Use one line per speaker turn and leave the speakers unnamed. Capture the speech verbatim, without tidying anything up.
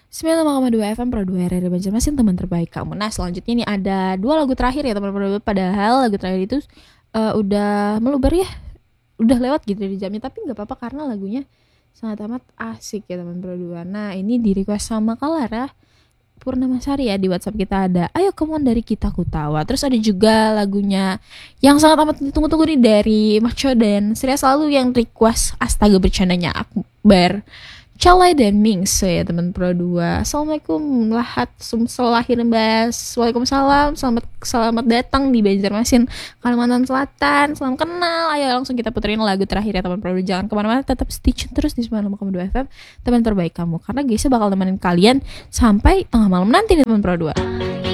sembilan puluh lima koma dua F M Pro dua R R Banjarmasin, teman terbaik kamu. Nah selanjutnya ini ada dua lagu terakhir ya teman Pro dua. Padahal lagu terakhir itu uh, udah meluber ya, udah lewat gitu di jamnya. Tapi nggak apa-apa karena lagunya sangat amat asik ya teman Pro dua. Nah ini di request sama Kalara Purnamasari ya, di WhatsApp kita ada Ayo Come On dari Kita Kutawa. Terus ada juga lagunya yang sangat amat ditunggu-tunggu nih dari Macho dan Surya Selalu yang request Astaga Bercandanya Akbar, Calai dan Mings ya teman Pro dua. Assalamualaikum Lahat Sumselahir Mbas. Waalaikumsalam. Selamat selamat datang di Banjarmasin, Kalimantan Selatan. Salam kenal. Ayo langsung kita puterin lagu terakhir ya teman Pro dua. Jangan kemana-mana, tetap stay tune terus di sembilan puluh lima koma dua F M, teman terbaik kamu. Karena Geisha bakal temenin kalian sampai tengah malam nanti nih teman Pro dua.